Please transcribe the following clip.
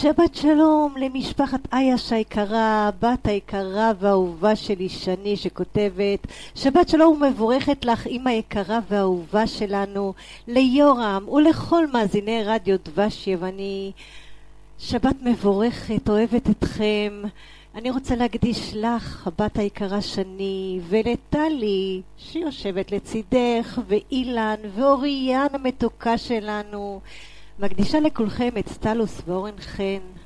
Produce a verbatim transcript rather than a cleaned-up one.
שבת שלום למשפחת אייש היקרה, בת היקרה והאהובה שלי שני שכותבת שבת שלום ומבורכת לך אמא יקרה והאהובה שלנו, ליורם ולכל מאזיני רדיו דבש יווני. שבת מבורכת, אוהבת אתכם. אני רוצה להקדיש לך, הבת היקרה שני, ולטלי שיושבת לצידך, ואילן ואוריאן המתוקה שלנו. מקדישה לכולכם את סטלוס ואורן חן.